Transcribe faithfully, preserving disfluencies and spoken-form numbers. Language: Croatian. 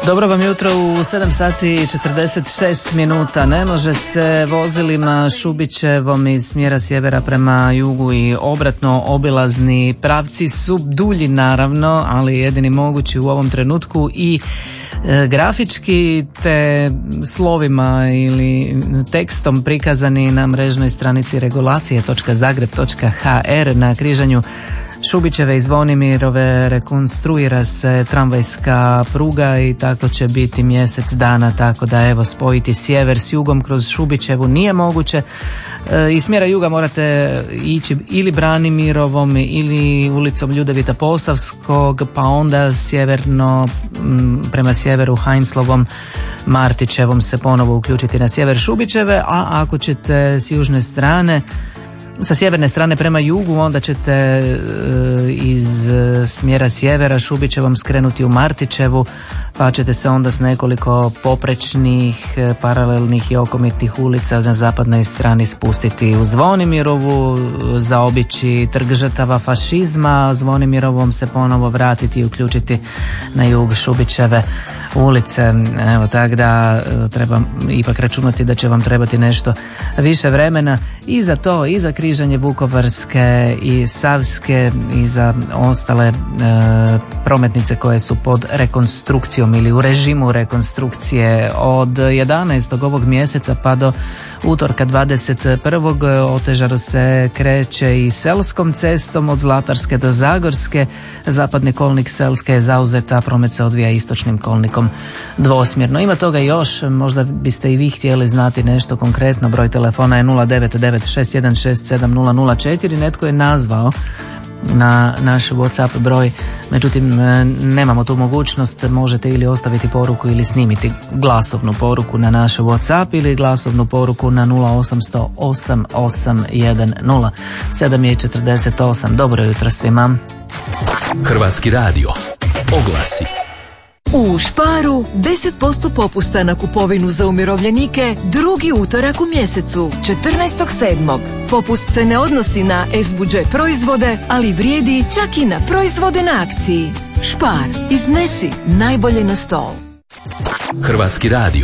Dobro vam jutro u sedam sati i četrdeset šest minuta. Ne može se vozilima Šubićevom iz smjera sjevera prema jugu i obratno. Obilazni pravci su dulji naravno, ali jedini mogući u ovom trenutku i e, grafički te slovima ili tekstom prikazani na mrežnoj stranici regulacije točka zagreb točka ha er. Na križanju Šubićeve i Zvonimirove rekonstruira se tramvajska pruga i tako će biti mjesec dana, tako da evo spojiti sjever s jugom kroz Šubićevu nije moguće. E, iz smjera juga morate ići ili Branimirovom ili ulicom Ljudevita Posavskog, pa onda sjeverno m, prema sjeveru Heinzlovom Martićevom se ponovo uključiti na sjever Šubićeve, a ako ćete s južne strane sa sjeverne strane prema jugu, onda ćete e, iz e, smjera sjevera Šubićevom skrenuti u Martićevu, pa ćete se onda s nekoliko poprečnih, e, paralelnih i okomitnih ulica na zapadnoj strani spustiti u Zvonimirovu, zaobići Trg žrtava fašizma, Zvonimirovom se ponovo vratiti i uključiti na jug Šubićeve ulice. Evo, tako da treba ipak računati da će vam trebati nešto više vremena i za to, i za križanje Vukovarske i Savske i za ostale e, prometnice koje su pod rekonstrukcijom ili u režimu rekonstrukcije. Od jedanaestog ovog mjeseca pa do utorka dvadeset prvog otežano se kreće i Selskom cestom od Zlatarske do Zagorske. Zapadni kolnik Selske je zauzeta, promet se odvija istočnim kolnikom dvosmjerno. Ima toga još, možda biste i vi htjeli znati nešto konkretno. Broj telefona je nula devet devet šest jedan šest sedam nula nula četiri. Netko je nazvao na naš WhatsApp broj, međutim nemamo tu mogućnost. Možete ili ostaviti poruku ili snimiti glasovnu poruku na naš WhatsApp ili glasovnu poruku na nula osam sto osam osam jedan nula. sedam je četrdeset osam. Dobro jutro svima. Hrvatski radio. Oglasi. U Sparu deset posto popusta na kupovinu za umirovljenike drugi utorak u mjesecu, četrnaestog sedmog Popust se ne odnosi na S budžet proizvode, ali vrijedi čak i na proizvode na akciji. Spar, iznesi najbolje na stol. Hrvatski radio.